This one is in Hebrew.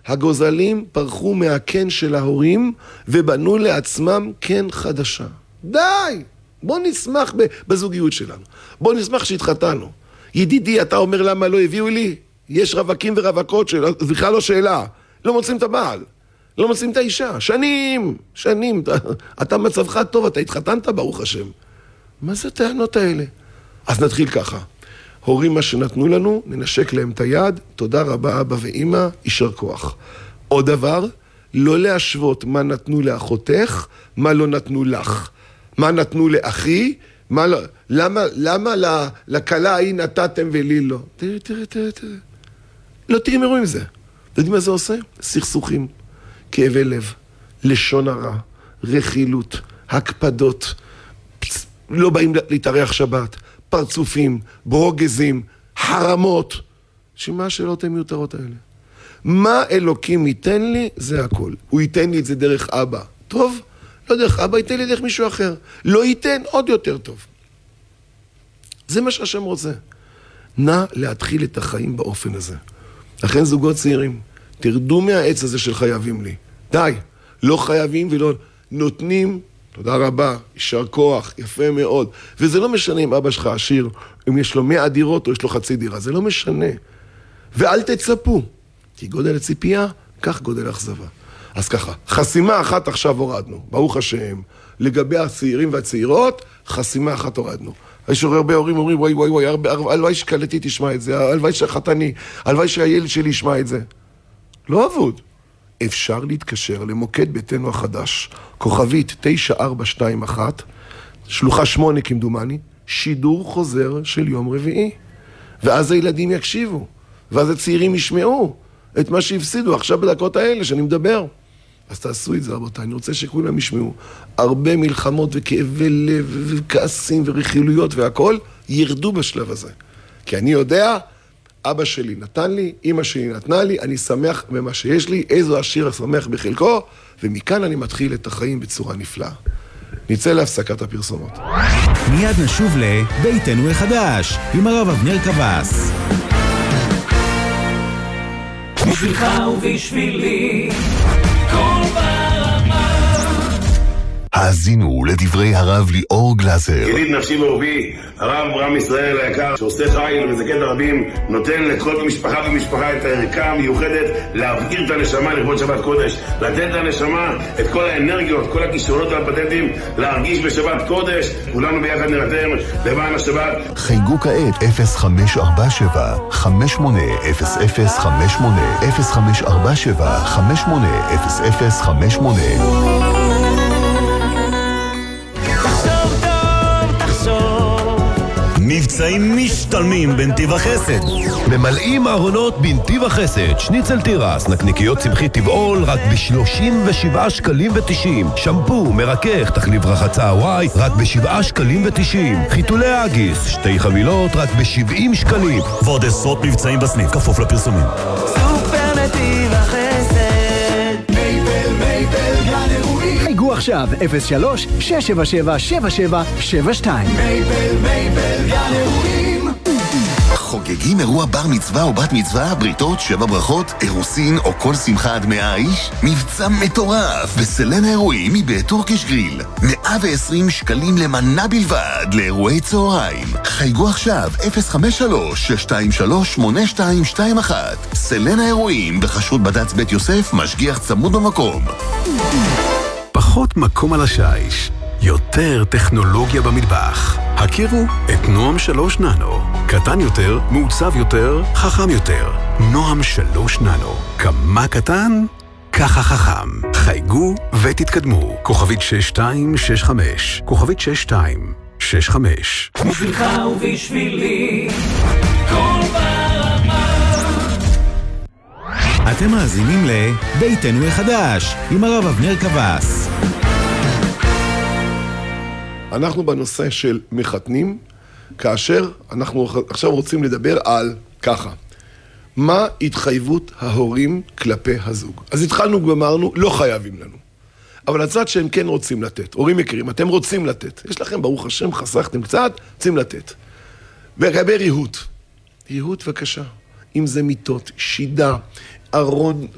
הגוזלים פרחו מהקן של ההורים ובנו לעצמם קן חדשה. די! בוא נשמח בזוגיות שלנו. בוא נשמח שהתחתנו. ידידי, אתה אומר למה לא הביאו לי? יש רווקים ורווקות בכלל לא שאלה. לא מוצאים את הבעל. לא מוצאים את האישה. שנים. אתה מצבך טוב, אתה התחתנת ברוך השם. מה זה הטענות האלה? אז נתחיל ככה. הורים מה שנתנו לנו, ננשק להם את היד, תודה רבה אבא ואמא, יישר כוח. עוד דבר, לא להשוות מה נתנו לאחותך, מה לא נתנו לך. מה נתנו לאחי, למה לקלה ההיא נתתם ולי לא? תראה. לא תגמרו עם זה. אתה יודעים מה זה עושה? סכסוכים, כאבי לב, לשון הרע, רכילות, הקפדות, לא באים להתארח שבת, פרצופים, ברוגזים, חרמות. שמה השאלות הן מיותרות האלה? מה אלוקים ייתן לי? זה הכל. הוא ייתן לי את זה דרך אבא. טוב? לא דרך אבא, ייתן לי דרך מישהו אחר. לא ייתן, עוד יותר טוב. זה מה שהשם רוצה. נא להתחיל את החיים באופן הזה. לכן זוגות צעירים, תרדו מהעץ הזה של חייבים לי. די, לא חייבים ולא נותנים. תודה רבה, יישר כוח, יפה מאוד. וזה לא משנה אם אבא שלך עשיר, אם יש לו 100 דירות או יש לו חצי דירה, זה לא משנה. ואל תצפו, כי גודל הציפייה, כך גודל האכזבה. אז ככה, חסימה אחת עכשיו הורדנו, ברוך השם. לגבי הצעירים והצעירות, חסימה אחת הורדנו. יש הרבה הורים אומרים, וואי, הלוואי שקלטי תשמע את זה, הלוואי שחתני, הלוואי שהילד שלי ישמע את זה. לא עבוד. אפשר להתקשר למוקד ביתנו החדש, כוכבית 9421, שלוחה 8 כמדומני, שידור חוזר של יום רביעי. ואז הילדים יקשיבו, ואז הצעירים ישמעו את מה שהפסידו עכשיו בדקות האלה שאני מדבר. אז תעשו את זה רבותיי, אני רוצה שכולם ישמעו. הרבה מלחמות וכאבי לב וכעסים ורכילויות והכל ירדו בשלב הזה. כי אני יודע, אבא שלי נתן לי, אמא שלי נתנה לי, אני שמח במה שיש לי, איזו עשיר השמח בחלקו, ומכאן אני מתחיל את החיים בצורה נפלאה. נצא להפסקת הפרסומות. מיד נשוב לביתנו החדש, עם הרב אבנר קבס. בשבילך ובשבילי כל ברמה. האזינו לדברי הרב ליאור גלזר. ידיד נפשי ורוחי, הרב אברהם ישראל היקר, שעושה חיל ומזכה את הרבים, נותן לכל משפחה ומשפחה את הערכה המיוחדת להבעיר את הנשמה לכבוד שבת קודש, לתת לנשמה את כל האנרגיות, כל הכישרונות והפטנטים, להרגיש בשבת קודש. כולנו ביחד נרתם למען השבת. חייגו כעת 0547 580058 0547 580058. מבצעים משתלמים בנתיב החסד. ממלאים ארונות בנתיב החסד. שניצל תירס, נקניקיות צמחית טבעול רק ב-37 שקלים ו-90. שמפו, מרכך, תחליף רחצה וואי רק ב-7 שקלים ו-90. חיתולי אגיס, 2 חבילות רק ב-70 שקלים. ועוד עשרות מבצעים בסניף, כפוף לפרסומים. סופר נתיב החסד. מייבל גן אירועים. חייגו עכשיו 03-677-7772. מייבל גן אירועים. חוגגים אירוע בר מצווה או בת מצווה, בריתות, 7 ברכות, אירוסין או כל שמחה עד 100 איש? מבצע מטורף בסלן האירועים מבית טורקיש גריל. 120 שקלים למנה בלבד לאירועי צהריים. חייגו עכשיו 053-623-8221. סלן האירועים בחשות בד"ץ בית יוסף, משגיח צמוד במקום. פחות מקום על השיש, יותר טכנולוגיה במטבח. הכירו את נועם 3 ננו. קטן יותר, מעוצב יותר, חכם יותר. נועם 3 ננו. כמה קטן? ככה חכם. חייגו ותתקדמו. כוכבית 6265. כוכבית 6265. בשבילך ובשבילי כל ברמה. אתם מאזינים לביתנו החדש, עם הרב אבנר קבס. אנחנו בנושא של מחתנים, כאשר אנחנו עכשיו רוצים לדבר על ככה. מה התחייבות ההורים כלפי הזוג? אז התחלנו ואמרנו, לא חייבים לנו. אבל הצד שהם כן רוצים לתת. הורים יקרים, אתם רוצים לתת. יש לכם, ברוך השם, חסכתם קצת, רוצים לתת. ולגבי ריהוט. ריהוט בבקשה. אם זה מיטות, שידה, ארון